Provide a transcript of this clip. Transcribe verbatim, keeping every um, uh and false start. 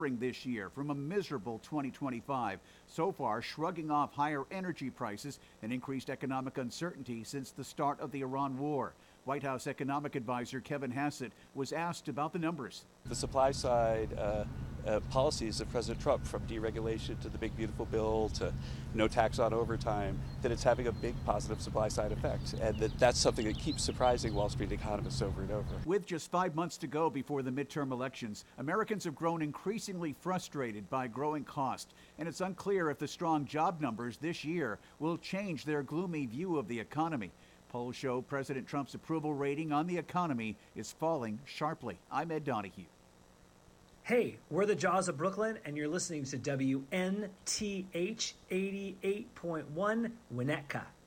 this year from a miserable twenty twenty-five, so far shrugging off higher energy prices and increased economic uncertainty since the start of the Iran war. White House economic advisor Kevin Hassett was asked about the numbers. The supply side uh, uh, policies of President Trump, from deregulation to the big beautiful bill to no tax on overtime, that it's having a big positive supply side effect, and that that's something that keeps surprising Wall Street economists over and over. With just five months to go before the midterm elections, Americans have grown increasingly frustrated by growing costs, and it's unclear if the strong job numbers this year will change their gloomy view of the economy. Polls show President Trump's approval rating on the economy is falling sharply. I'm Ed Donahue. Hey, we're the Jaws of Brooklyn, and you're listening to W N T H eighty-eight point one Winnetka.